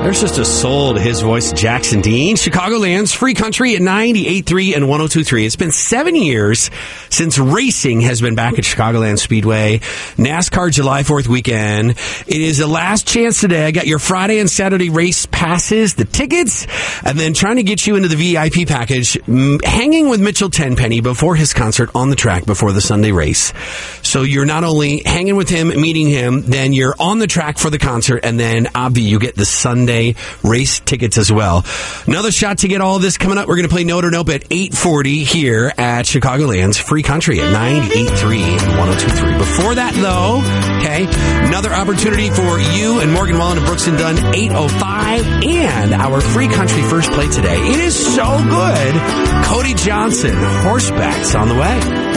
There's just a soul to his voice, Jackson Dean. Chicagoland's Free Country at 98.3 and 102.3. It's been 7 years since racing has been back at Chicagoland Speedway. NASCAR July 4th weekend. It is the last chance today. I got your Friday and Saturday race passes, the tickets, and then trying to get you into the VIP package, hanging with Mitchell Tenpenny before his concert on the track before the Sunday race. So you're not only hanging with him, meeting him, then you're on the track for the concert, and then, Obvi, you get the Sunday race tickets as well. Another shot to get all of this coming up. We're going to play Note or Nope at 8:40 here at Chicagoland's Free Country at 98.3 and 102.3. Before that, though, okay, another opportunity for you and Morgan Wallen and Brooks and Dunn, 8:05, and our Free Country first play today. It is so good. Cody Johnson, Horseback's on the way.